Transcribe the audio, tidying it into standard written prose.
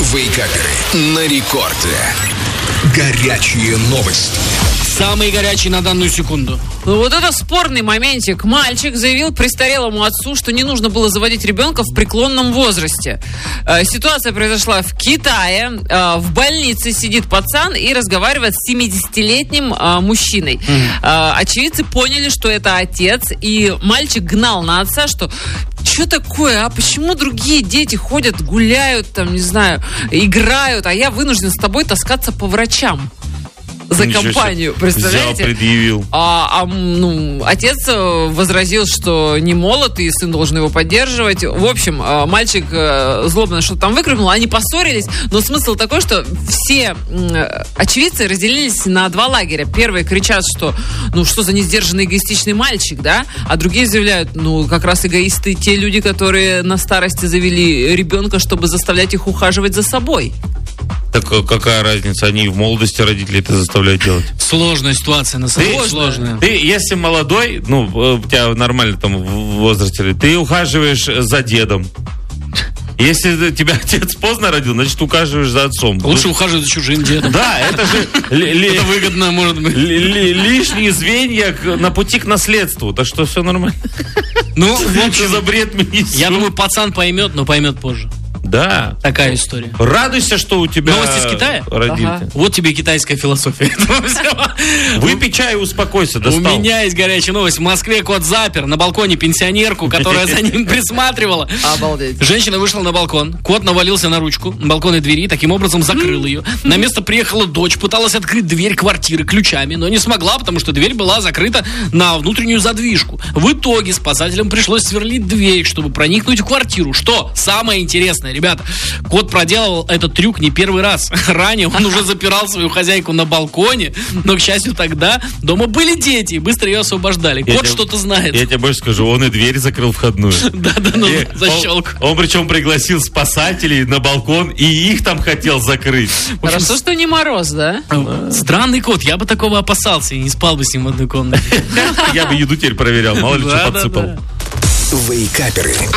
Вейкаперы на рекорде. Горячие новости. Самые горячие на данную секунду. Вот это спорный моментик. Мальчик заявил престарелому отцу, что не нужно было заводить ребенка в преклонном возрасте. Ситуация произошла в Китае. В больнице сидит пацан и разговаривает с 70-летним мужчиной. Очевидцы поняли, что это отец, и мальчик гнал на отца, что такое, а почему другие дети ходят, гуляют, там, не знаю, играют, а я вынужден с тобой таскаться по врачам за компанию, представляете? Взял, предъявил. Отец возразил, что не молод, и сын должен его поддерживать. В общем, мальчик злобно что-то там выкрикнул, они поссорились, но смысл такой, что все очевидцы разделились на два лагеря. Первые кричат, что что за несдержанный эгоистичный мальчик, да? А другие заявляют, как раз эгоисты те люди, которые на старости завели ребенка, чтобы заставлять их ухаживать за собой. Так какая разница? Они в молодости родителей это заставляют делать. Сложная ситуация, на самом деле сложная. Ты, если молодой, у тебя нормально там в возрасте, ты ухаживаешь за дедом. Если тебя отец поздно родил, значит, ухаживаешь за отцом. Лучше ухаживать за чужим дедом. Да, это же это выгодно, может быть. Лишние звенья на пути к наследству. Так что все нормально. В общем, за бред мы несем. Я думаю, пацан поймет, но поймет позже. Да. Такая история. Радуйся, что у тебя новости из Китая? Родители. Вот тебе китайская философия. Выпей чай и успокойся, достал. У меня есть горячая новость. В Москве кот запер на балконе пенсионерку, которая за ним присматривала. Обалдеть. Женщина вышла на балкон. Кот навалился на ручку балконной двери, таким образом закрыл ее. На место приехала дочь, пыталась открыть дверь квартиры ключами, но не смогла, потому что дверь была закрыта на внутреннюю задвижку. В итоге спасателям пришлось сверлить дверь, чтобы проникнуть в квартиру. Что самое интересное, ребята, кот проделал этот трюк не первый раз. Ранее он уже запирал свою хозяйку на балконе, но, к счастью, тогда дома были дети, и быстро ее освобождали. Кот что-то знает. Я тебе больше скажу, он и дверь закрыл входную. Да, защелку. Он причем пригласил спасателей на балкон, и их там хотел закрыть. Хорошо, что не мороз, да? Странный кот, я бы такого опасался и не спал бы с ним в одной комнате. Я бы еду теперь проверял, мало ли что подсыпал. Вейкаперы.